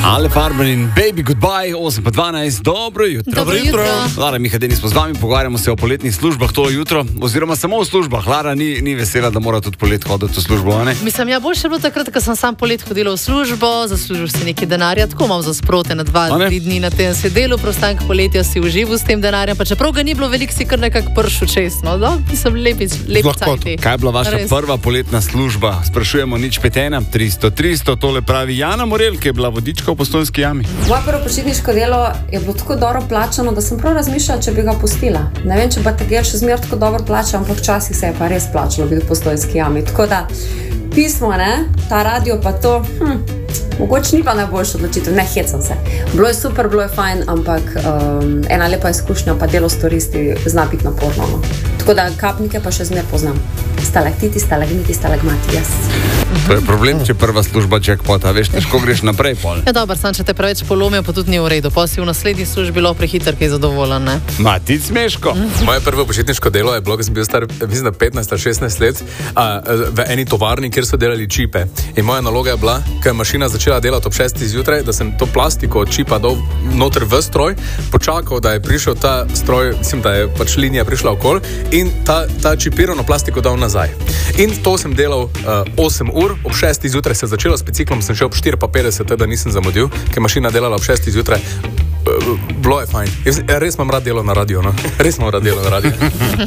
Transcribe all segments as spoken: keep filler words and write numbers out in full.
Ale Farben in Baby Goodbye, osem pa dvanajst, dobro jutro. Dobro jutro. Lara, Miha Denis smo z vami, pogovarjamo se o poletnih službah to jutro, oziroma samo o službah. Lara ni, ni vesela, da mora tudi polet hoditi v službo, ne? Mislim, ja, boljše je bilo takrat, ko sem sam polet hodila v službo, zaslužil si nekaj denarja, tako imam za sprote na dva, tri dni na tem si delu, prostank poletja si užival s tem denarjem, pa čeprav ga ni bilo veliko, si kar nekako pršel čez, no, no? Mislim, lepi, lepi cajti. Kaj je bila vaša Res. prva poletna služba? Sprašujemo nič pet ena, tristo, tristo, tole pravi Jana Morel, ki je bila vodička v Postojnski jami. Moje prvo počitniško delo je bilo tako dobro plačano, da sem prav razmišljala, če bi ga pustila. Ne vem, če pa te še zmer tako dobro plača, ampak včasih se je pa res plačalo biti v Postojnski jami. Tako da pismo, ne, ta radio pa to, hm, mogoče ni pa najboljša odločitev, ne hecam se. Bilo je super, bilo je fajn, ampak um, ena lepa izkušnja, pa delo s turisti zna biti naporno. No. Tako da kapnike pa še zmer poznam. Stalaktiti, stalagniti, stalagmati, jaz. To je problem, če prva služba jackpota, veš, težko greš naprej pol. Ja, dober, sam, če te preveč polomijo, pa tudi ni v redu. Pa si v naslednji službi bilo prehiter, ki je zadovoljen, ne? Ma, ti smeško. Moje prvo počitniško delo je bilo, ko sem bil star, mislim, petnajst ali šestnajst let, a, v eni tovarni, kjer so delali čipe. In moja naloga je bila, ko je mašina začela delati ob šestih zjutraj, da sem to plastiko od čipa dal noter v stroj, počakal, da je prišel ta stroj, mislim, da je pač linija prišla okol in ta, ta čipirano plastiko dal nazaj. In to sem delal uh, osem ur, ob šestih zjutraj se je začelo s biciklom, sem šel ob štiri pa petdeset, da nisem zamudil, ker je mašina delala ob šestih zjutraj. Uh, bilo je fajn. Jaz, ja, res imam rad delo na radio, no? Res imam rad delo na radio.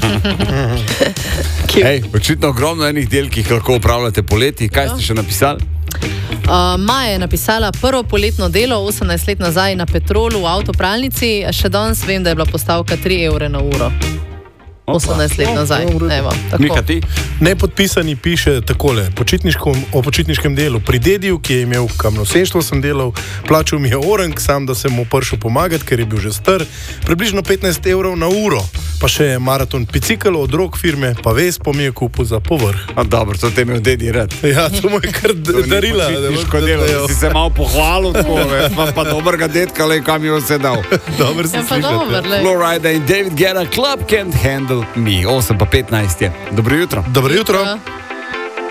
Hej, očitno ogromno enih del, ki jih lahko upravljate poleti. Kaj ste še napisali? Uh, Maja je napisala prvo poletno delo osemnajst let nazaj na Petrolu v avtopralnici. Še danes vem, da je bila postavka tri evre na uro. osemnajst let nazaj. Evo, Mika, ti? Nepodpisani piše takole, o počitniškem delu. Pri dediju, ki je imel kamnoseštvo, sem delal, plačal mi je orenk, sam da sem mu prišel pomagati, ker je bil že star, približno petnajst evrov na uro. Pa še maraton bicikl od rok firme, pa ves po mi je kupil za povrh. A dobro, to te imel dedi rad. Ja, to mu je kar darila. Počitniško delo, da si se malo pohvalil, tako, veš, pa, pa dobrega detka, le kam je vse dal. Dobar se ja, pa dober, le. Florida in David Guetta, Club Can't Handle Me. osem pa petnajst je. Dobro jutro. Dobro jutro. Ja.